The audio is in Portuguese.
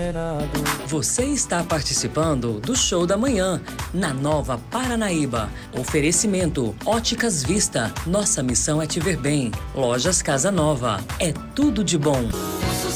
Você está participando do Show da Manhã, na Nova Paranaíba. Oferecimento Óticas Vista. Nossa missão é te ver bem. Lojas Casa Nova. É tudo de bom.